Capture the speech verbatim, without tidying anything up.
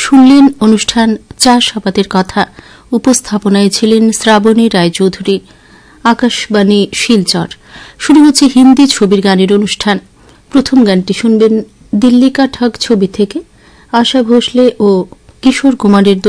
শুনলেন অনুষ্ঠান চাষাবাদের কথা। উপস্থাপনায় ছিলেন শ্রাবণী রায়চৌধুরী। আকাশবাণী শিলচর। শুরু হচ্ছে হিন্দি ছবির গানের অনুষ্ঠান। প্রথম গানটি শুনবেন দিল্লি কা ঠগ ছবি থেকে। আশা ভোসলে ও কিশোর কুমারের